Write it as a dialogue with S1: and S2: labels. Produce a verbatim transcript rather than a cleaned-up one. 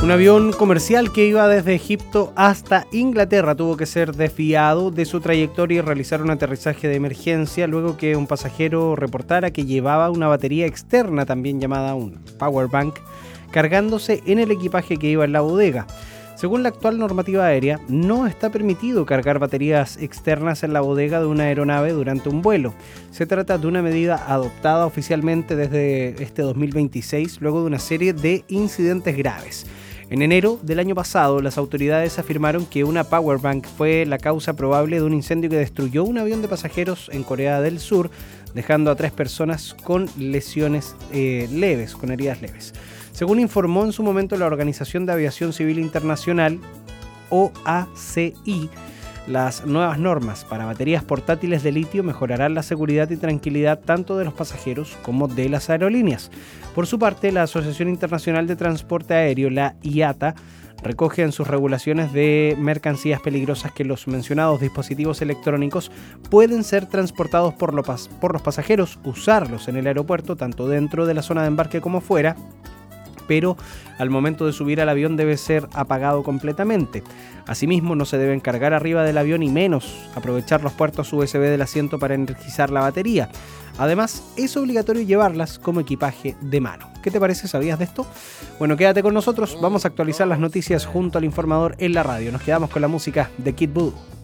S1: Un avión comercial que iba desde Egipto hasta Inglaterra tuvo que ser desviado de su trayectoria y realizar un aterrizaje de emergencia luego que un pasajero reportara que llevaba una batería externa, también llamada un power bank, cargándose en el equipaje que iba en la bodega. Según la actual normativa aérea, no está permitido cargar baterías externas en la bodega de una aeronave durante un vuelo. Se trata de una medida adoptada oficialmente desde este dos mil veintiséis, luego de una serie de incidentes graves. En enero del año pasado, las autoridades afirmaron que una power bank fue la causa probable de un incendio que destruyó un avión de pasajeros en Corea del Sur, dejando a tres personas con lesiones eh, leves, con heridas leves. Según informó en su momento la Organización de Aviación Civil Internacional, O A C I, las nuevas normas para baterías portátiles de litio mejorarán la seguridad y tranquilidad tanto de los pasajeros como de las aerolíneas. Por su parte, la Asociación Internacional de Transporte Aéreo, la I A T A, recoge en sus regulaciones de mercancías peligrosas que los mencionados dispositivos electrónicos pueden ser transportados por los, por los pasajeros, usarlos en el aeropuerto, tanto dentro de la zona de embarque como fuera, pero al momento de subir al avión debe ser apagado completamente. Asimismo, no se deben cargar arriba del avión y menos aprovechar los puertos U S B del asiento para energizar la batería. Además, es obligatorio llevarlas como equipaje de mano. ¿Qué te parece? ¿Sabías de esto? Bueno, quédate con nosotros. Vamos a actualizar las noticias junto al informador en la radio. Nos quedamos con la música de Kid Voodoo.